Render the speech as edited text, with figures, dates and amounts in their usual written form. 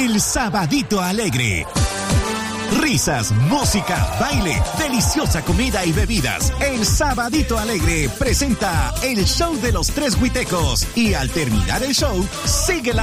El Sabadito Alegre. Risas, música, baile, deliciosa comida y bebidas. El Sabadito Alegre presenta el show de los tres huitecos. Y al terminar el show, sigue la